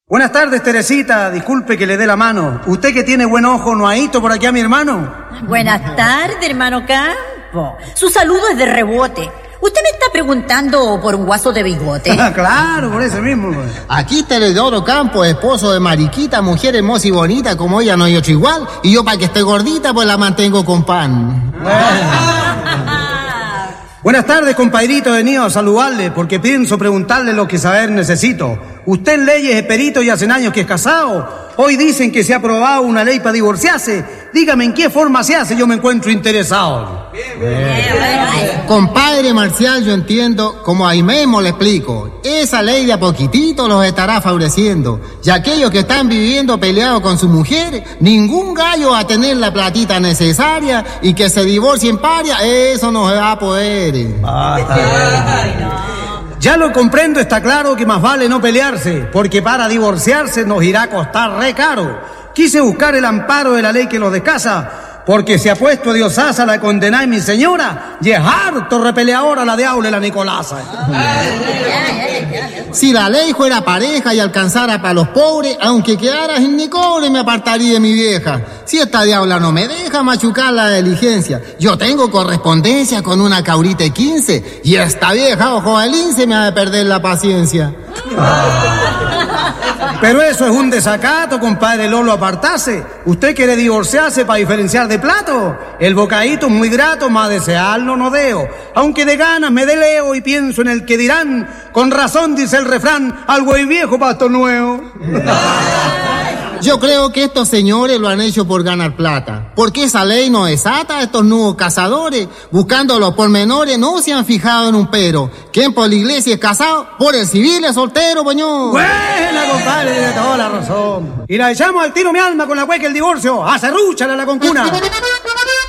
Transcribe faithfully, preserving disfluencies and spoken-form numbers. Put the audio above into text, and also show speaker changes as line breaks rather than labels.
Buenas tardes, Teresita. Disculpe que le dé la mano. Usted que tiene buen ojo, ¿no ha ido por aquí a mi hermano?
Buenas tardes, hermano Campo. Su saludo es de rebote. ¿Usted me está preguntando por un guaso de bigote?
Ah, claro, por eso mismo. Pues.
Aquí Teredoro Campo, esposo de Mariquita, mujer hermosa y bonita, como ella no hay otro igual. Y yo para que esté gordita, pues la mantengo con pan.
Bueno. Buenas tardes, compadrito, he venido a saludarle porque pienso preguntarle lo que saber necesito. Usted en leyes es perito y hace años que es casado. Hoy dicen que se ha aprobado una ley para divorciarse. Dígame en qué forma se hace, yo me encuentro interesado. Bien,
bien. Compadre Marcial, yo entiendo, como ahí mismo le explico, esa ley de a poquitito los estará favoreciendo. Y aquellos que están viviendo peleados con su mujer, ningún gallo va a tener la platita necesaria y que se divorcien paria, eso no se va a poder.
Basta. Ay, no. Ya lo comprendo, está claro que más vale no pelearse, porque para divorciarse nos irá a costar re caro. Quise buscar el amparo de la ley que los descasa, porque se ha puesto diosasa la condená mi señora, y es harto repeleadora la diabla la Nicolasa.
Si la ley fuera pareja y alcanzara para los pobres, aunque quedara sin ni cobre, me apartaría de mi vieja. Si esta diabla no me deja machucar la diligencia, yo tengo correspondencia con una caurita de quince, y esta vieja, ojo de lince, me ha de perder la paciencia.
Pero eso es un desacato, compadre Lolo, apartarse. ¿Usted quiere divorciarse para diferenciar de plato? El bocadito es muy grato, más desearlo no deo. Aunque de ganas me deleo y pienso en el que dirán, con razón dice el refrán, algo es viejo, pasto nuevo.
Yo creo que estos señores lo han hecho por ganar plata, porque esa ley no desata a estos nuevos cazadores. Buscando los pormenores no se han fijado en un pero. ¿Quién por la iglesia es casado? Por el civil es soltero, poñón.
Buena, compadre, tiene toda la razón. Y la echamos al tiro mi alma con la hueca el divorcio. ¡Acerrúchala la concuna!